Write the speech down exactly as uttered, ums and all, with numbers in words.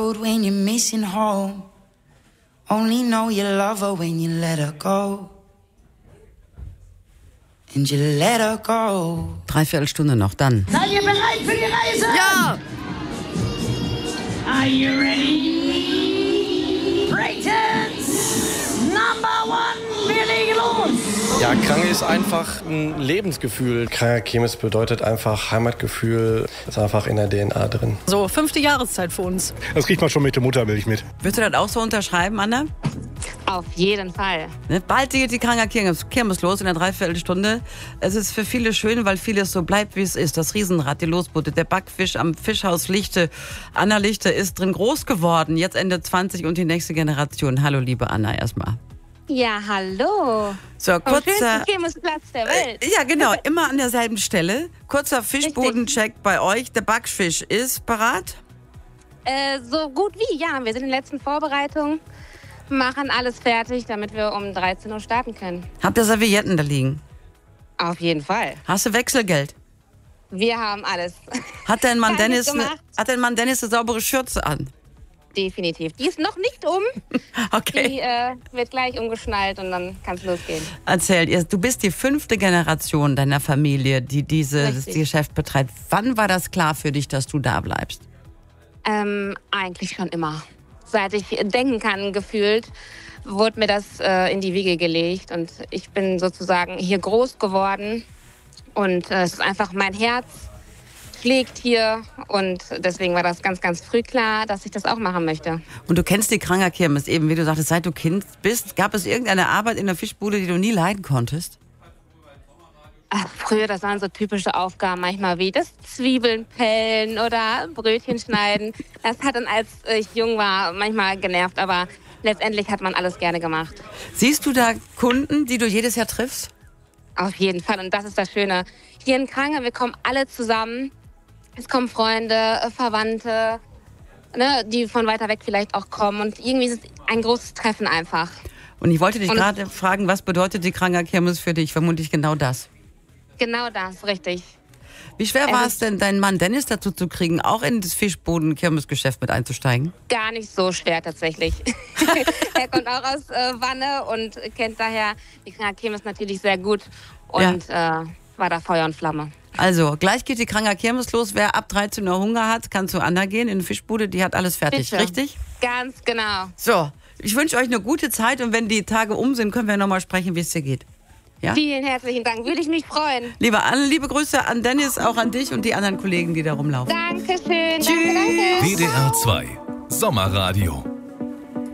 road when you're missing home. Only know you love her when you let her go. And you let her go. Dreiviertel Stunde noch, dann. Seid ihr bereit für die Reise? Ja! Are you ready? Braytons Number One, wir legen los! Ja, Krange ist einfach ein Lebensgefühl. Kranker Kirmes bedeutet einfach Heimatgefühl, ist einfach in der D N A drin. So, fünfte Jahreszeit für uns. Das kriegt man schon mit der Muttermilch mit. Würdest du das auch so unterschreiben, Anna? Auf jeden Fall. Ne? Bald geht die Kranker Kirmes, Kirmes los in der Dreiviertelstunde. Es ist für viele schön, weil vieles so bleibt, wie es ist. Das Riesenrad, die Losbude, der Backfisch am Fischhaus Lichte. Anna Lichte ist drin groß geworden, jetzt Ende zwanzig und die nächste Generation. Hallo, liebe Anna, erstmal. Ja, hallo. So, kurzer Kirmesplatz der Welt. Äh, ja, genau, immer an derselben Stelle. Kurzer Fischbodencheck bei euch. Der Backfisch ist parat? Äh, so gut wie, ja. Wir sind in den letzten Vorbereitungen, machen alles fertig, damit wir um dreizehn Uhr starten können. Habt ihr Servietten da liegen? Auf jeden Fall. Hast du Wechselgeld? Wir haben alles. Hat dein Mann Kann Dennis ich eine, gemacht. hat dein Mann Dennis eine saubere Schürze an? Definitiv. Die ist noch nicht um. Okay. Die äh, wird gleich umgeschnallt und dann kann es losgehen. Erzähl, ihr- du bist die fünfte Generation deiner Familie, die dieses Richtig. Geschäft betreibt. Wann war das klar für dich, dass du da bleibst? Ähm, eigentlich schon immer. Seit ich denken kann, gefühlt, wurde mir das äh, in die Wiege gelegt. Und ich bin sozusagen hier groß geworden. Und äh, es ist einfach mein Herz schlägt hier. Und deswegen war das ganz, ganz früh klar, dass ich das auch machen möchte. Und du kennst die Kranker Kirmes eben, wie du sagtest, seit du Kind bist. Gab es irgendeine Arbeit in der Fischbude, die du nie leiden konntest? Ach, früher, das waren so typische Aufgaben manchmal wie das Zwiebeln pellen oder Brötchen schneiden. Das hat dann, als ich jung war, manchmal genervt. Aber letztendlich hat man alles gerne gemacht. Siehst du da Kunden, die du jedes Jahr triffst? Auf jeden Fall. Und das ist das Schöne. Hier in Krange, wir kommen alle zusammen. Es kommen Freunde, äh, Verwandte, ne, die von weiter weg vielleicht auch kommen. Und irgendwie ist es ein großes Treffen einfach. Und ich wollte dich Und- gerade fragen, was bedeutet die Kranker Kirmes für dich? Vermutlich genau das. Genau das, richtig. Wie schwer Es war ist- es denn, deinen Mann Dennis dazu zu kriegen, auch in das Fischboden-Kirmesgeschäft mit einzusteigen? Gar nicht so schwer tatsächlich. Er kommt auch aus äh, Wanne und kennt daher die Krange Kirmes natürlich sehr gut. Und äh, war da Feuer und Flamme. Also, gleich geht die Kranker Kirmes los. Wer ab dreizehn Uhr Hunger hat, kann zu Anna gehen in die Fischbude. Die hat alles fertig, Bitte. richtig? Ganz genau. So, ich wünsche euch eine gute Zeit und wenn die Tage um sind, können wir nochmal sprechen, wie es dir geht. Ja? Vielen herzlichen Dank. Würde ich mich freuen. Liebe Anne, liebe Grüße an Dennis, auch an dich und die anderen Kollegen, die da rumlaufen. Dankeschön. Danke, danke. W D R zwei Sommerradio.